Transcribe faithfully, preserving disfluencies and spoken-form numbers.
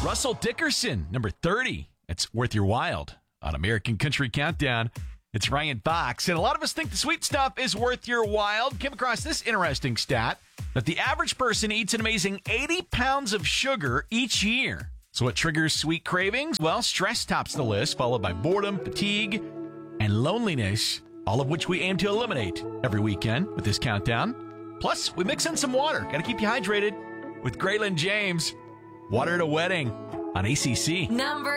Russell Dickerson, number thirty. It's Worth Your Wild on American Country Countdown. It's Ryan Fox, and a lot of us think the sweet stuff is worth your while. Came across this interesting stat that the average person eats an amazing eighty pounds of sugar each year. So what triggers sweet cravings? Well, stress tops the list, followed by boredom, fatigue, and loneliness, all of which we aim to eliminate every weekend with this countdown. Plus, we mix in some water. Got to keep you hydrated with Graylin James. Water at a Wedding on A C C. Number